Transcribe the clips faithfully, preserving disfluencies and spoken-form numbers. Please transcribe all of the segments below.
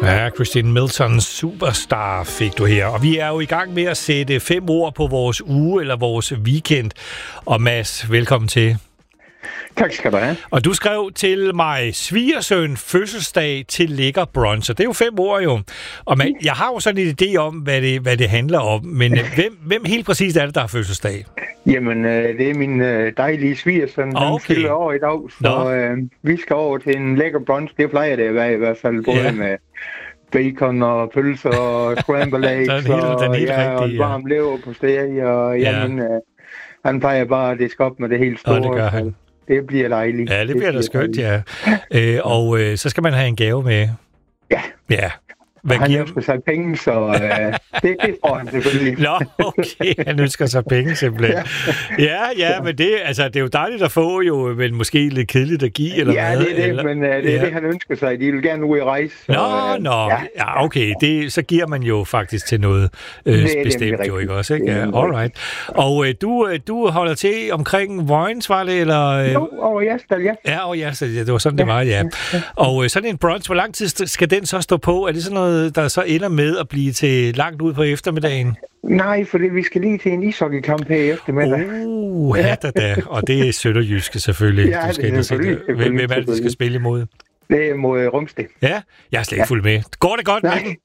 Ja, Christine Milsons Superstar fik du her. Og vi er jo i gang med at sætte fem ord på vores uge eller vores weekend. Og Mads, velkommen til. Tak skal du have. Og du skrev til mig, svigersøn fødselsdag til lækker brunch. Og det er jo fem ord jo. Og man, jeg har jo sådan en idé om, hvad det, hvad det handler om. Men hvem, hvem helt præcist er det, der har fødselsdag? Jamen, øh, det er min øh, dejlige svigersøn. Okay. Han fylder år i dag, så øh, vi skal over til en lækker brunch. Det plejer det at være i hvert fald, både ja. med bacon og pølser og scrambled eggs og, helt, ja, rigtig, og varm lever på steg. Og ja. jamen, øh, han plejer bare at diske op med det helt store. Og det gør han. Det bliver dejligt. Ja, det, det bliver da skønt, ja. øh, og øh, så skal man have en gave med. Ja. Ja. Hvad han giver... ønsker sig penge, så øh, det, det får han selvfølgelig. Nå, okay. Han ønsker sig penge simpelthen. Ja, ja, men det, altså, det er jo dejligt at få, jo, men måske lidt kedeligt at give, eller ja, hvad? Ja, det er det, eller... men uh, det er ja. det, han ønsker sig. De vil gerne ud i rejse. Så, nå, nå. Ja, ja okay. Det, så giver man jo faktisk til noget øh, bestemt, jo ikke også, ikke? Ja, alright. Og øh, du, du holder til omkring Vojens, var det, eller? Øh... Jo, over Jasdal, ja. Ja, over Jasdal, ja. Det var sådan, ja. det var, ja. Og øh, sådan en brunch, hvor lang tid skal den så stå på? Er det sådan noget, der så ender med at blive til langt ud på eftermiddagen? Nej, for det, vi skal lige til en ishockeykamp her i eftermiddag. Uh, ja, da, da. Og det er Sønderjyske selvfølgelig. Ja, du skal det er selvfølgelig. Hvem, hvem er det, du skal spille imod? Det er mod Rumsted. Ja, jeg er slet ikke ja. fuld med. Går det godt med den?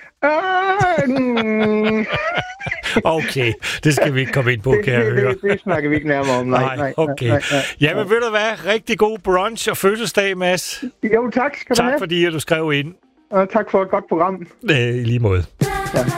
Okay, det skal vi ikke komme ind på, kan jeg høre. Det, det, det snakker vi ikke nærmere om. Nej, nej, okay. Nej, nej. Jamen, ved du hvad? Rigtig god brunch og fødselsdag, Mads. Jo, tak skal du tak have. Tak fordi, at du skrev ind. Og tak for et godt program. Øh, I lige måde. Ja.